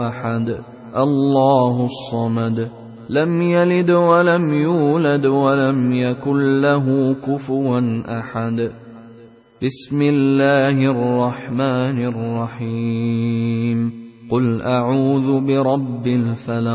أحد الله الصمد لم يلد ولم يولد ولم يكن له كفوا أحد. بسم الله الرحمن الرحيم. قل أعوذ برب الفلق